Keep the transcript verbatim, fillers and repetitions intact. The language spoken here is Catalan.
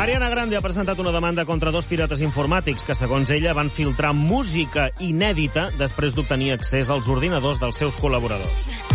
Ariana Grande ha presentat una demanda contra dos pirates informàtics que, segons ella, van filtrar música inèdita després d'obtenir accés als ordinadors dels seus col·laboradors.